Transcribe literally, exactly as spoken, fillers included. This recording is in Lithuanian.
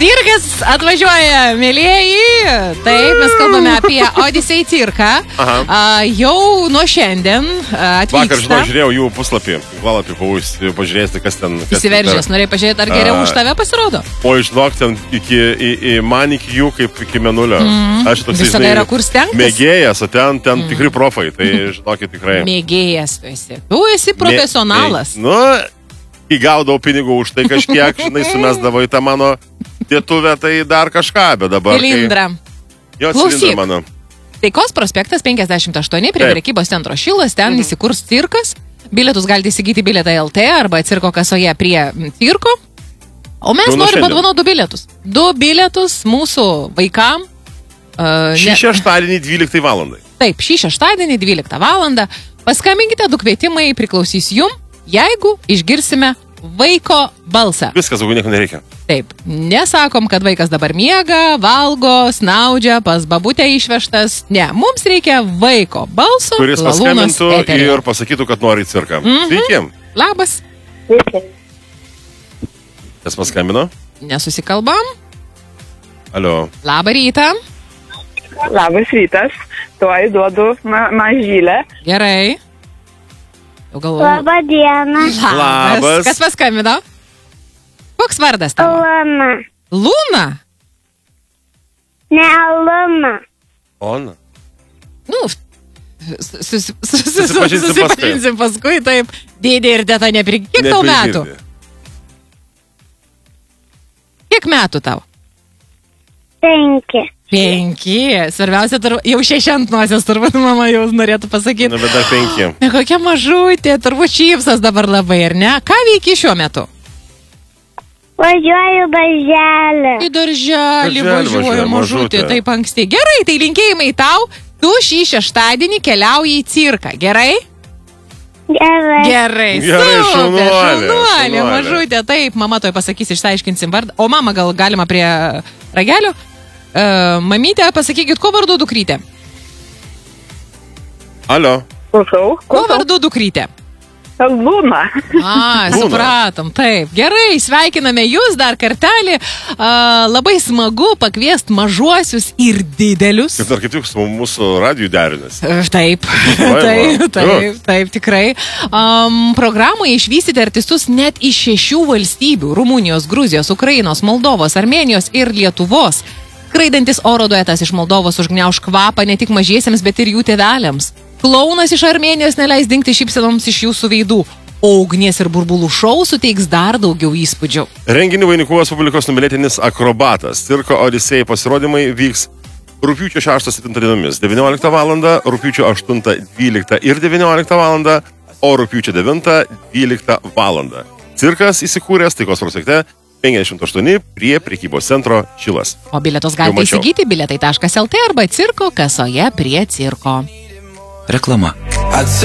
Cirkas atvažiuoja, mėlieji. Taip, mes kalbame apie Odisei cirką. A, jau nuo šiandien atvyksta. Vakar, žinau, žiūrėjau jų puslapį, valapį, pažiūrėti, kas ten... Kas Įsiveržęs, norėjai pažiūrėti, ar geriau už tave pasirodo? O žinok, ten iki, į, į, man iki jų kaip iki menulio. Mm. Aš toks, visada yra kur stengtis. Mėgėjas, o ten, ten mm. tikrai profai, tai žinokit tikrai. Mėgėjas tu esi. Tu esi profesionalas. Mė, nu, įgaudavau pinigų už tai kažkiek, žinai, sumesdavo į tą mano lietuvę, tai dar kažką, bet dabar... Cilindrą. Jo, cilindrą mano. Taikos prospektas penkiasdešimt aštuoni prie prekybos centro Šilas, ten mm. įsikurs cirkas. Bilietus galite įsigyti bilietą L T arba cirko kasoje prie cirko. O mes norime padovanoti du bilietus. Du bilietus mūsų vaikam. Uh, šį šeštadienį dvyliktą valandą. Taip, šį šeštadienį dvyliktą valandą. Paskambinkite, du kvietimai priklausys jum, jeigu išgirsime vaiko balsą. Viskas, daugiau nieko nereikia. Taip, nesakom, kad vaikas dabar miega, valgo, snaudžia, pas babutę išvežtas. Ne, mums reikia vaiko balso. Kuris paskambintų ir pasakytų, kad nori į cirką. Mm-hmm. Sveiki. Labas. Sveiki. Kas paskambino? Nesusikalbam. Alio. Labą rytą. Labas rytas. Tuoj duodu ma mažylę. Gerai. Labą dieną. Labas. Labas. Kas paskambino? Koks vardas tavo? Luna. Luna? Ne, Luna. Ona. Nu, susipažinsim paskui, taip. Dėdė ir teta nepri... Kiek tau metų? Kiek metų tau? Penki. Penki. Svarbiausia, jau šeši ant nosies, turbūt mama jau norėtų pasakyti. Na, bet dar penki. Ne, kokia mažutė, turbūt šypsas dabar labai, ar ne? Ką veiki šiuo metu? Važiuoju darželį. Į darželį važiuoju, mažutė, taip anksti. Gerai, tai linkėjimai tau. Tu šį šeštadienį keliauji į cirką, gerai? Gerai. Gerai, Gerai, super, šaunuolė, šaunuolė, šaunuolė. mažutė, taip, mama toj pasakys, išsiaiškinsim vardą. O mama, gal galima prie ragelio? Uh, mamytė, pasakykit, ko vardu dukrytė? Alio. Klausau. Ko vardu dukrytė? Luna. A, supratom, taip. Gerai, sveikiname jūs dar kartelį. A, labai smagu pakviest mažuosius ir didelius. Kaip dar kaip tik su mūsų radijų derinasi. Taip, taip, taip, taip, tikrai. Um, programoje išvysite artistus net iš šešių valstybių. Rumunijos, Gruzijos, Ukrainos, Moldovos, Armenijos ir Lietuvos. Skraidantis oro duetas iš Moldovos užgniauš kvapą ne tik mažiesiems, bet ir jų tėveliams. Klaunas iš Armenijos neleis dingti šypsenoms iš jūsų veidų. O ugnies ir burbulų šou suteiks dar daugiau įspūdžių. Renginį vainikuos publikos numylėtinis akrobatas. Cirko Odisei pasirodymai vyks rugpjūčio šeštą septintą dienomis. devynioliktą valandą, rugpjūčio aštuntą dvyliktą ir devynioliktą valandą, o rugpjūčio devintą dvyliktą valandą. Cirkas įsikūręs Taikos prospekte penkiasdešimt aštuoni prie prekybos centro Šilas. O bilietus galite įsigyti bilietai taškas L T arba cirko kasoje prie cirko. Reklama.